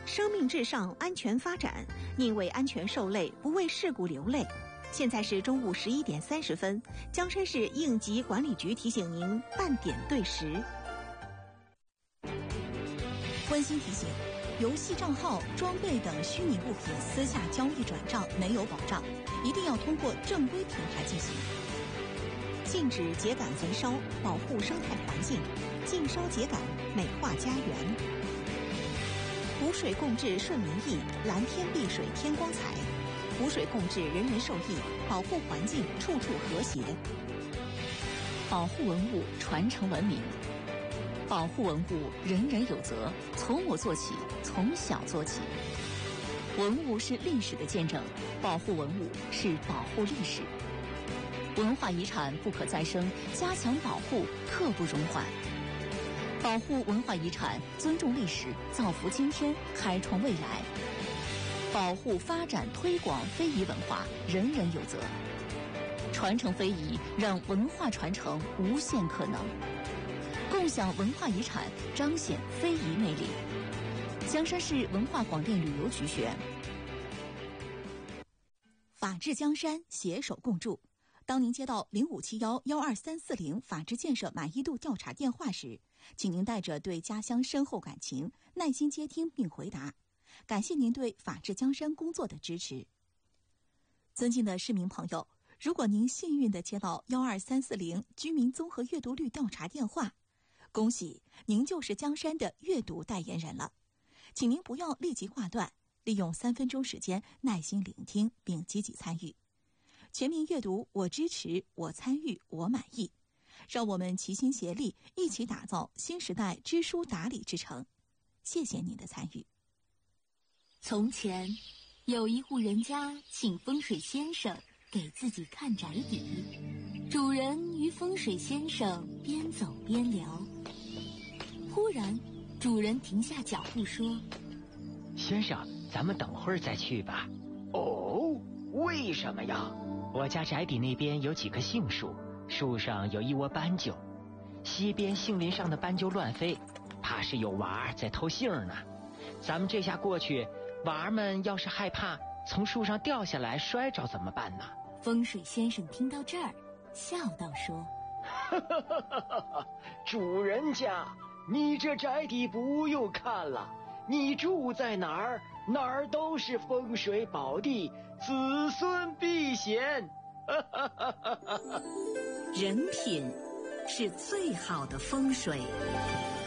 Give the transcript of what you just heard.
生命至上，安全发展，宁为安全受累，不为事故流泪。现在是中午11点30分，江山市应急管理局提醒您半点对时。温馨提醒：游戏账号、装备等虚拟物品私下交易转账没有保障，一定要通过正规平台进行。禁止秸秆焚烧，保护生态环境；禁烧秸秆，美化家园。湖水共治顺民意，蓝天碧水天光彩。湖水共治，人人受益，保护环境，处处和谐。 保护文物，传承文明。保护文物，人人有责，从我做起，从小做起。文物是历史的见证，保护文物是保护历史。文化遗产不可再生，加强保护，刻不容缓。保护文化遗产，尊重历史，造福今天，开创未来。保护、发展、推广非遗文化，人人有责。传承非遗，让文化传承无限可能。共享文化遗产，彰显非遗魅力。江山市文化广电旅游局选。 法治江山，携手共筑。当您接到0571-12340法治建设满意度调查电话时，请您带着对家乡深厚感情，耐心接听并回答。感谢您对法治江山工作的支持。尊敬的市民朋友，如果您幸运地接到12340居民综合阅读率调查电话，恭喜您就是江山的阅读代言人了。请您不要立即挂断，利用3分钟时间耐心聆听并积极参与。全民阅读，我支持，我参与，我满意。让我们齐心协力，一起打造新时代知书达理之城。谢谢您的参与。 从前，有一户人家请风水先生给自己看宅邸。主人与风水先生边走边聊，忽然，主人停下脚步说：“ 先生，咱们等会儿再去吧。”“ 哦，为什么呀？”“ 我家宅邸那边有几棵杏树，树上有一窝斑鸠，西边杏林上的斑鸠乱飞，怕是有娃儿在偷杏呢。咱们这下过去，娃儿们要是害怕从树上掉下来摔着怎么办呢？” 风水先生听到这儿，笑道说：“ 主人家，你这宅邸不用看了，你住在哪儿，哪儿都是风水宝地，子孙必贤。” 人品是最好的风水。